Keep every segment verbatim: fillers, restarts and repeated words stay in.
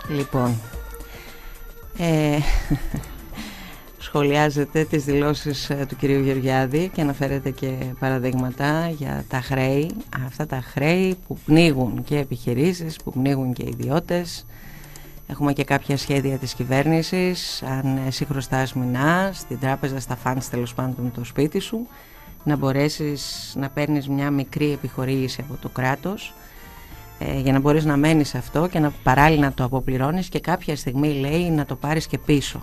Λοιπόν, ε, σχολιάζετε τις δηλώσεις ε, του κυρίου Γεωργιάδη και αναφέρετε και παραδείγματα για τα χρέη, αυτά τα χρέη που πνίγουν και επιχειρήσεις, που πνίγουν και ιδιώτες. Έχουμε και κάποια σχέδια της κυβέρνησης, αν εσύ χρωστάς μηνά στην τράπεζα, στα φαντς τέλος πάντων το σπίτι σου, να μπορέσεις να παίρνεις μια μικρή επιχορήγηση από το κράτος, ε, για να μπορείς να μένεις αυτό και να παράλληλα να το αποπληρώνεις και κάποια στιγμή λέει να το πάρεις και πίσω.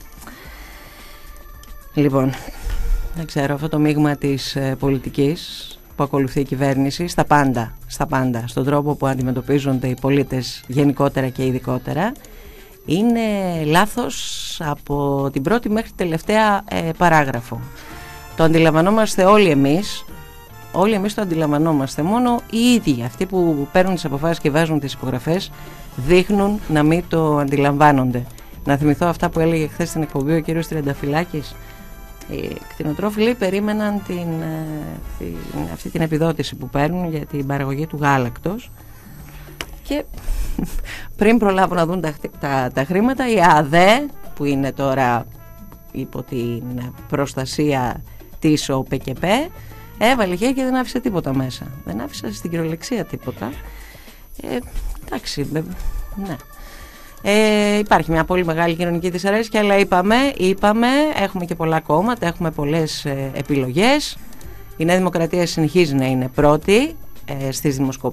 Λοιπόν, δεν ξέρω, αυτό το μείγμα της ε, πολιτικής που ακολουθεί η κυβέρνηση στα πάντα, στα πάντα, στον τρόπο που αντιμετωπίζονται οι πολίτες γενικότερα και ειδικότερα, είναι λάθος από την πρώτη μέχρι τελευταία ε, παράγραφο. Το αντιλαμβανόμαστε όλοι εμείς, όλοι εμείς το αντιλαμβανόμαστε, μόνο οι ίδιοι αυτοί που παίρνουν τις αποφάσεις και βάζουν τις υπογραφές δείχνουν να μην το αντιλαμβάνονται. Να θυμηθώ αυτά που έλεγε χθες στην εκπομπή ο κύριος Τριανταφυλάκης. Οι κτηνοτρόφοι περίμεναν την, την, αυτή την επιδότηση που παίρνουν για την παραγωγή του γάλακτος και πριν προλάβουν να δουν τα, τα, τα χρήματα, η ΑΔΕ που είναι τώρα υπό την προστασία της ΟΠΕΚΕΠ έβαλε και δεν άφησε τίποτα μέσα, δεν άφησε στην κυριολεξία τίποτα. ε, εντάξει, ναι. Ε, υπάρχει μια πολύ μεγάλη κοινωνική δυσαρέσκεια, αλλά είπαμε, είπαμε, έχουμε και πολλά κόμματα, έχουμε πολλές ε, επιλογές. Η Νέα Δημοκρατία συνεχίζει να είναι πρώτη ε, στις δημοσκοπήσεις.